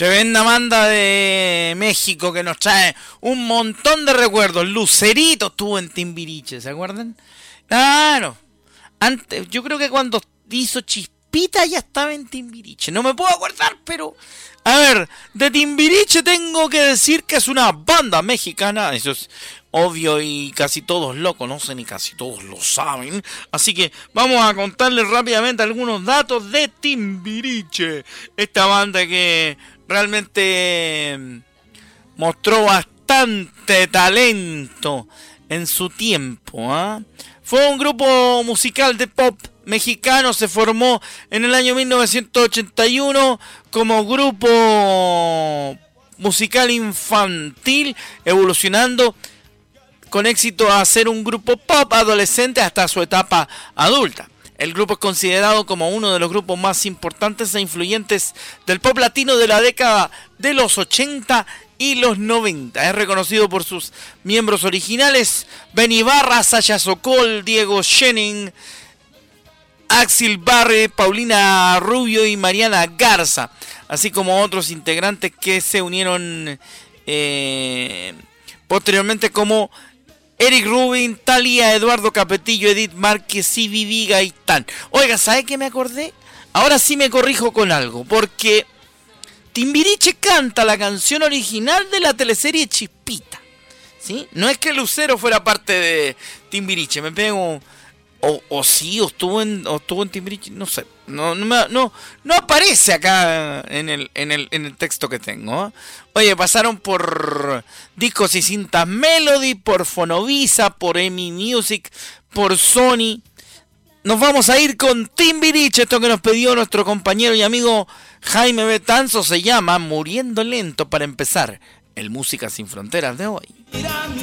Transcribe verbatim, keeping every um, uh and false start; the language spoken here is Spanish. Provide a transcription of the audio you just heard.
Tremenda banda de México que nos trae un montón de recuerdos. Lucerito estuvo en Timbiriche, ¿se acuerdan? Claro. Antes, yo creo que cuando hizo Chispita ya estaba en Timbiriche. No me puedo acordar, pero... A ver, de Timbiriche tengo que decir que es una banda mexicana. Eso es obvio y casi todos lo conocen y casi todos lo saben. Así que vamos a contarles rápidamente algunos datos de Timbiriche. Esta banda que realmente mostró bastante talento en su tiempo, ¿eh? Fue un grupo musical de pop mexicano, se formó en el año mil novecientos ochenta y uno como grupo musical infantil, evolucionando con éxito a ser un grupo pop adolescente hasta su etapa adulta. El grupo es considerado como uno de los grupos más importantes e influyentes del pop latino de la década de los ochenta y los noventa. Es reconocido por sus miembros originales: Ben Ibarra, Sasha Sokol, Diego Schenning, Axel Barre, Paulina Rubio y Mariana Garza, así como otros integrantes que se unieron eh, posteriormente, como Eric Rubin, Thalía, Eduardo Capetillo, Edith Márquez y Vivi Gaitán. Oiga, ¿sabe qué me acordé? Ahora sí me corrijo con algo, porque Timbiriche canta la canción original de la teleserie Chispita, ¿sí? No es que Lucero fuera parte de Timbiriche, me pego... O, o sí, o estuvo en, o estuvo en Timbiriche, no sé. No, no, no, no aparece acá en el, en el, en el texto que tengo, ¿eh? Oye, pasaron por Discos y Cintas Melody, por Fonovisa, por EMI Music, por Sony. Nos vamos a ir con Timbiriche, esto que nos pidió nuestro compañero y amigo Jaime Betanzo, se llama Muriendo Lento, para empezar el Música Sin Fronteras de hoy.